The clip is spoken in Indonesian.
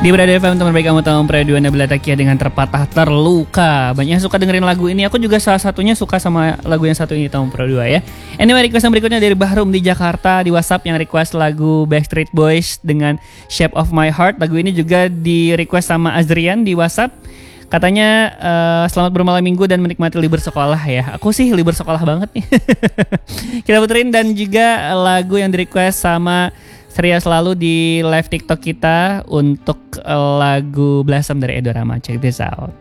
Di Berada FM, teman baik kamu tahun Pradua Nabila Takia dengan Terpatah Terluka. Banyak yang suka dengerin lagu ini. Aku juga salah satunya suka sama lagu yang satu ini, tahun Pradua ya. Anyway, request yang berikutnya dari Bahrum di Jakarta di WhatsApp yang request lagu Backstreet Boys dengan Shape of My Heart. Lagu ini juga di request sama Azrian di WhatsApp. Katanya selamat bermalam minggu dan menikmati libur sekolah ya. Aku sih libur sekolah banget nih. Kita puterin dan juga lagu yang di request sama Seria selalu di live TikTok kita untuk lagu Blossom dari Edo Rama. Check this out.